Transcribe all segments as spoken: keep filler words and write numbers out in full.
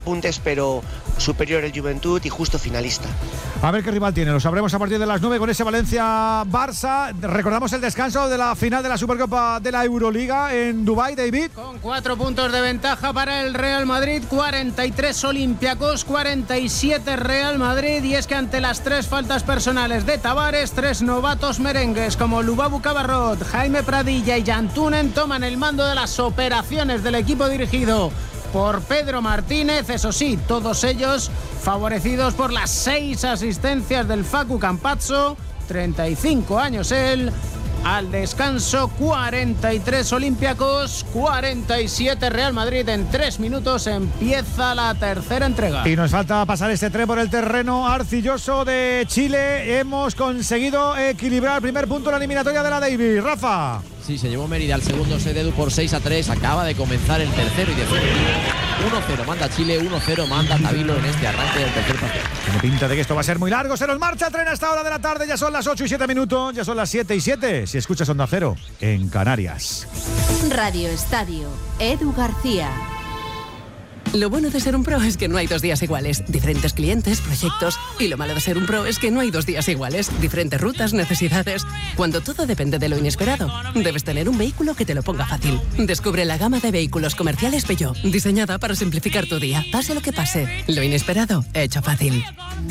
puntos, pero superior el Juventud y justo finalista. A ver qué rival tiene, lo sabremos a partir de las nueve con ese Valencia-Barça. Recordamos el descanso de la final de la Supercopa de la Euroliga en Dubái, David. Con cuatro puntos de ventaja para el Real Madrid, cuarenta y tres Olympiacos, cuarenta y siete Real Madrid. Y es que ante las tres faltas personales de Tavares, tres novatos merengues como Lubabu Cabarrot, Jaime Pradilla y Jan Tunen toman el mando de las operaciones del equipo dirigido por Pedro Martínez, eso sí, todos ellos favorecidos por las seis asistencias del Facu Campazzo, treinta y cinco años él. Al descanso, cuarenta y tres Olympiacos, cuarenta y siete Real Madrid. En tres minutos empieza la tercera entrega. Y nos falta pasar este tren por el terreno arcilloso de Chile. Hemos conseguido equilibrar el primer punto de la eliminatoria de la Davis. Rafa. Sí, se llevó Mérida al segundo set Edu por seis a tres. Acaba de comenzar el tercero y definitivo. uno cero manda Chile, uno cero manda Tabilo en este arranque del tercer partido. Tiene pinta de que esto va a ser muy largo. Se nos marcha el tren a esta hora de la tarde. Ya son las ocho y siete minutos. Ya son las siete y siete. Si escuchas Onda Cero en Canarias. Radio Estadio. Edu García. Lo bueno de ser un pro es que no hay dos días iguales. Diferentes clientes, proyectos. Y lo malo de ser un pro es que no hay dos días iguales. Diferentes rutas, necesidades. Cuando todo depende de lo inesperado, debes tener un vehículo que te lo ponga fácil. Descubre la gama de vehículos comerciales Peugeot, diseñada para simplificar tu día. Pase lo que pase, lo inesperado, hecho fácil.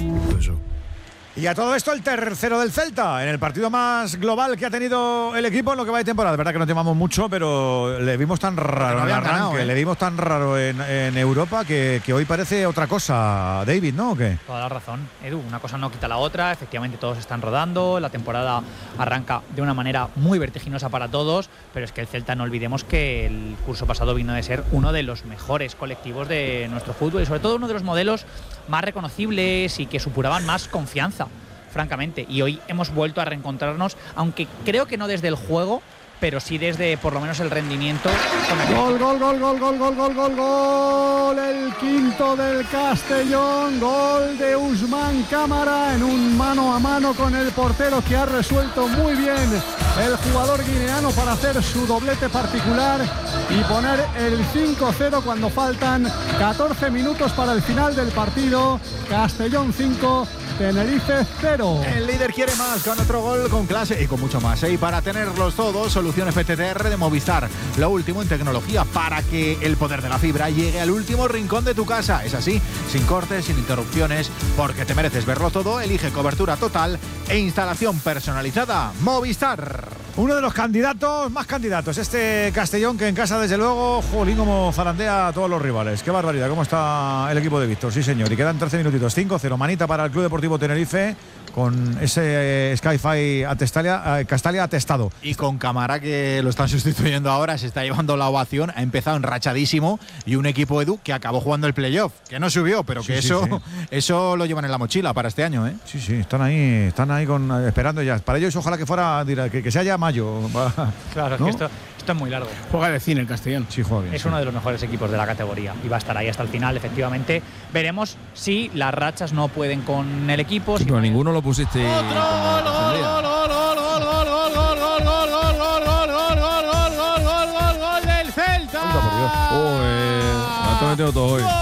Y a todo esto el tercero del Celta, en el partido más global que ha tenido el equipo en lo que va de temporada. Es verdad que no temamos mucho, pero le vimos tan raro en el arranque, ganado, ¿eh? le vimos tan raro en, en Europa que, que hoy parece otra cosa, David, ¿no? ¿O qué? Toda la razón, Edu, una cosa no quita la otra, efectivamente todos están rodando, la temporada arranca de una manera muy vertiginosa para todos, pero es que el Celta, no olvidemos que el curso pasado vino de ser uno de los mejores colectivos de nuestro fútbol y sobre todo uno de los modelos más reconocibles y que supuraban más confianza, francamente, y hoy hemos vuelto a reencontrarnos, aunque creo que no desde el juego, pero sí desde por lo menos el rendimiento. Gol, gol, gol, gol, gol, gol, gol, gol, gol, el quinto del Castellón, gol de Usman Cámara en un mano a mano con el portero que ha resuelto muy bien el jugador guineano para hacer su doblete particular y poner el cinco cero cuando faltan catorce minutos para el final del partido. Castellón cinco, Tenerife cero. El líder quiere más, con otro gol con clase y con mucho más, ¿eh? Y para tenerlos todos, solución F T T R de Movistar, lo último en tecnología para que el poder de la fibra llegue al último rincón de tu casa. Es así, sin cortes, sin interrupciones, porque te mereces verlo todo. Elige cobertura total e instalación personalizada. Movistar. Uno de los candidatos, más candidatos, este Castellón, que en casa desde luego, jolín, como zarandea a todos los rivales. Qué barbaridad, cómo está el equipo de Víctor, sí señor. Y quedan trece minutitos, cinco cero, manita para el Club Deportivo Tenerife, con ese eh, Skyfi Atestalia, eh, Castalia atestado. Y con Cámara, que lo están sustituyendo ahora, se está llevando la ovación, ha empezado enrachadísimo, y un equipo Edu que acabó jugando el playoff, que no subió, pero que sí, eso, sí, sí. eso lo llevan en la mochila para este año, ¿eh? Sí, sí, están ahí, están ahí con, esperando ya. Para ellos ojalá que fuera, que, que sea ya mayo. Claro, ¿no? es que esto, esto es muy largo. Juega de cine el Castellón. Sí, juega bien. Es sí. uno de los mejores equipos de la categoría y va a estar ahí hasta el final, efectivamente. Veremos si las rachas no pueden con el equipo. Sí, si pero no ninguno lo pusiste. Otro gol, gol, gol, gol, gol, gol, gol, gol, gol, gol, gol, gol, gol, gol, gol, gol, gol, gol, gol, gol del Celta. Anda, por Dios. Oh, eh, ha estado metido todo hoy.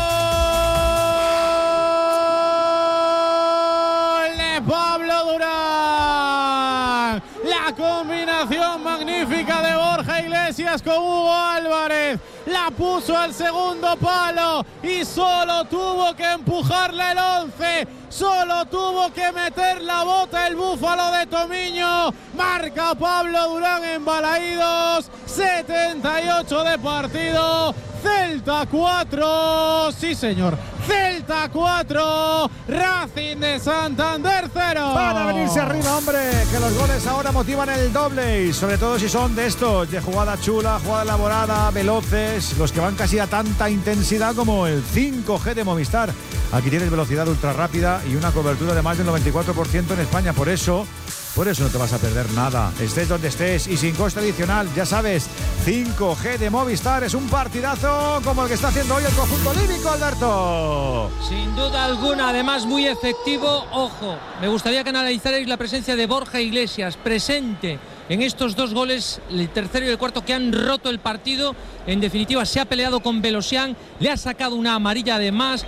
Gol de Pablo Durán. La combinación magnífica de Borja Iglesias con Hugo Álvarez. La puso al segundo palo y solo tuvo que empujarle el once. Solo tuvo que meter la bota el búfalo de Tomiño. Marca Pablo Durán en Balaídos. setenta y ocho de partido. Celta cuatro. Sí, señor. Celta cuatro. Racing de Santander cero. Para venirse arriba, hombre. Que los goles ahora motivan el doble. Y sobre todo si son de estos, de jugada chula, jugada elaborada, veloces. Los que van casi a tanta intensidad como el cinco G de Movistar. Aquí tienes velocidad ultra rápida y una cobertura de más del noventa y cuatro por ciento en España. Por eso, por eso no te vas a perder nada. Estés donde estés y sin coste adicional. Ya sabes, cinco G de Movistar es un partidazo como el que está haciendo hoy el conjunto líbico, Alberto. Sin duda alguna, además muy efectivo. Ojo, me gustaría que analizarais la presencia de Borja Iglesias, presente en estos dos goles, el tercero y el cuarto, que han roto el partido. En definitiva, se ha peleado con Velosian, le ha sacado una amarilla de más.